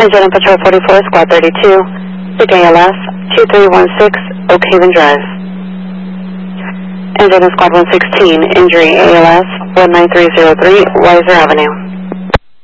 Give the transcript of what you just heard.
Engine and Patrol 44, Squad 32, Big ALS, 2316, Oak Haven Drive. Engine and Squad 116, injury ALS, 19303, Weiser Avenue.